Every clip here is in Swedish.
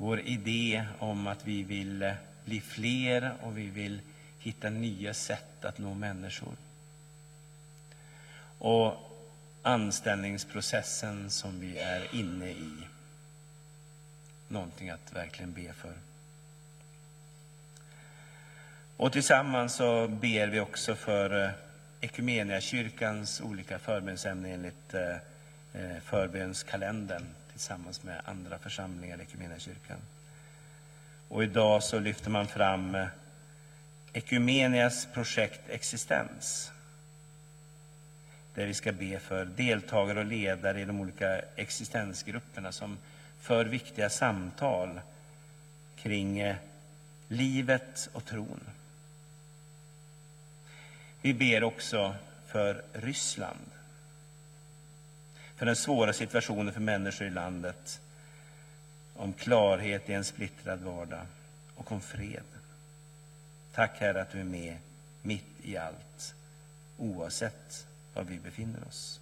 vår idé om att vi vill bli fler och vi vill hitta nya sätt att nå människor. Och anställningsprocessen som vi är inne i. Någonting att verkligen be för. Och tillsammans så ber vi också för Ekumeniakyrkans olika förbönsämnen enligt förbönskalendern tillsammans med andra församlingar i Ekumeniakyrkan. Och idag så lyfter man fram Ekumenias projekt Existens. Där vi ska be för deltagare och ledare i de olika existensgrupperna som för viktiga samtal kring livet och tron. Vi ber också för Ryssland. För den svåra situationen för människor i landet. Om klarhet i en splittrad vardag och om fred. Tack Herre att du är med mitt i allt, oavsett var vi befinner oss.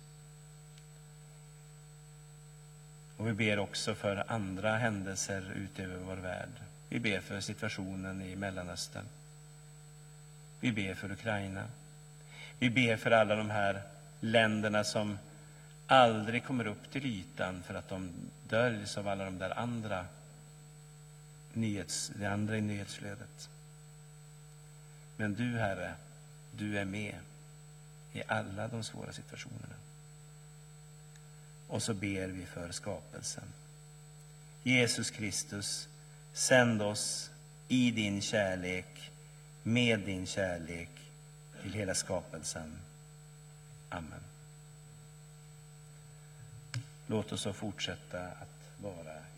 Och vi ber också för andra händelser utöver vår värld. Vi ber för situationen i Mellanöstern. Vi ber för Ukraina. Vi ber för alla de här länderna som aldrig kommer upp till ytan för att de döljs av alla de där andra i nyhetsflödet. Men du Herre, du är med i alla de svåra situationerna. Och så ber vi för skapelsen. Jesus Kristus, sänd oss i din kärlek, med din kärlek till hela skapelsen. Amen. Låt oss så fortsätta att vara